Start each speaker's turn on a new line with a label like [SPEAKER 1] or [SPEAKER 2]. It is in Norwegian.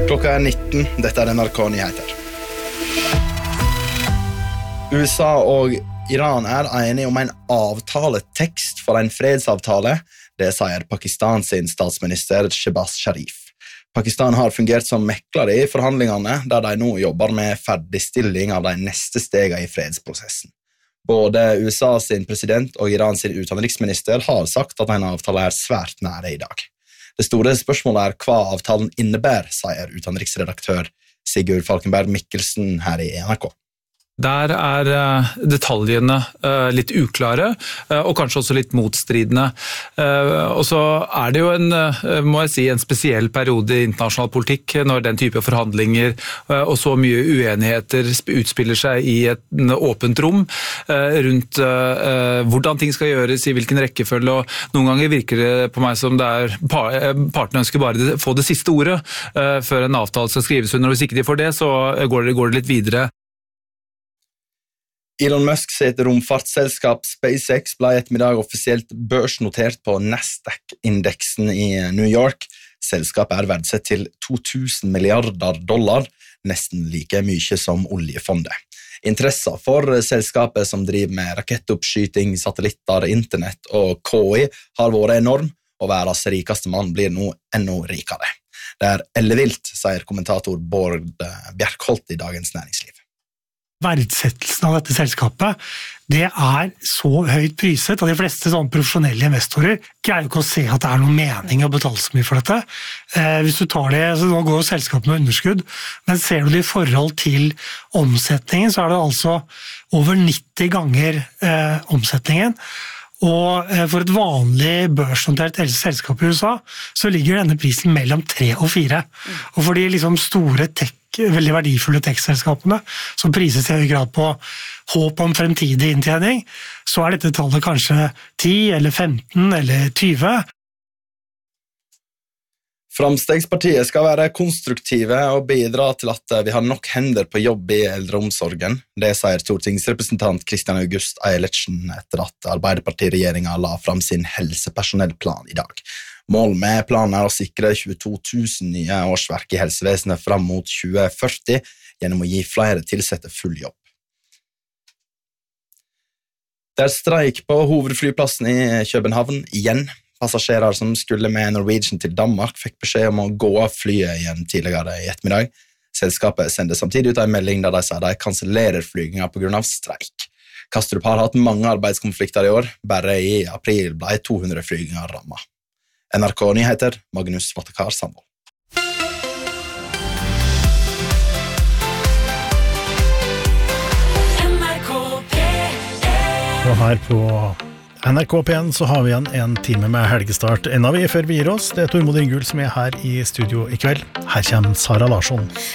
[SPEAKER 1] Klokka 19, dette NRK Nyheter. USA og Iran enige om en avtaletekst for en fredsavtale. Det sier Pakistans statsminister Shehbaz Sharif. Pakistan har fungert som mekler i forhandlingene, der de nå jobber med ferdigstilling av de neste stegene i fredsprosessen. Både USAs president og Irans utenriksminister har sagt at en avtale svært nære i dag. Det store spørsmålet hva avtalen innebærer, sier utenriksredaktør Sigurd Falkenberg Mikkelsen her i NRK.
[SPEAKER 2] Der detaljene litt uklare, og kanskje også litt motstridende. Og så det jo må jeg si, en spesiell periode i internasjonal politikk, når den type forhandlinger og så mye uenigheter utspiller seg i et åpent rom, rundt hvordan ting skal gjøres, i hvilken rekkefølge, og noen ganger virker det på meg som det partene ønsker bare få det siste ordet, før en avtale skal skrives under, og hvis ikke de får det, så går det litt videre.
[SPEAKER 1] Elon Musk sitt romfartsselskap SpaceX ble ettermiddag offisielt børsnotert på Nasdaq-indeksen i New York. Selskapet verdsett til $2000 milliarder, nesten like mye som oljefondet. Interessen for selskapet som driver med rakettoppskyting, satellitter, internett og KI har vært enorm, og verdens rikeste mann blir nå enda rikere. Det ellevilt, sier kommentator Bård Bjerkholt i Dagens Næringsliv.
[SPEAKER 3] Verdsettelsen av dette selskapet, det så høyt priset, og de fleste sånne profesjonelle investorer greier ikke å se at det noen mening å betale så mye for dette. Hvis du tar det, så nå går selskapet med underskudd, men ser du det i forhold til omsetningen, så det altså over 90 ganger omsetningen. Og for et vanlig børsnotert selskap i USA, så ligger denne prisen mellom 3 og 4. Og for de store veldig verdifulle tech-selskapene, som prises i høy grad på håp om fremtidig inntjening, så dette tallet kanskje 10 eller 15 eller 20.
[SPEAKER 1] Framstegspartiet skal være konstruktive og bidra til at vi har nok hender på jobb i eldreomsorgen. Det sier stortingsrepresentant Kristian August Eilertsen etter at Arbeiderparti-regjeringen la fram sin helsepersonellplan i dag. Målet med planen å sikre 22 000 nye årsverk i helsevesenet fram mot 2040 gjennom å gi flere tilsette full jobb. Det streik på hovedflyplassen i København igjen. Passasjerer som skulle med Norwegian til Danmark fikk beskjed om å gå av flyet igjen tidligere i ettermiddag. Selskapet sendte samtidig ut en melding der de sier de kansellerer flygninger på grunn av streik. Kastrup har hatt mange arbeidskonflikter i år. Bare i april ble 200 flyginger rammet. NRK Nyheter, Magnus Vatakar Sandvold.
[SPEAKER 4] Og her på NRK P1 så har vi igjen en time med helgestart enda vi før vi gir oss. Det Tormod Ringul som her i studio i kveld. Her kommer Sara Larsson.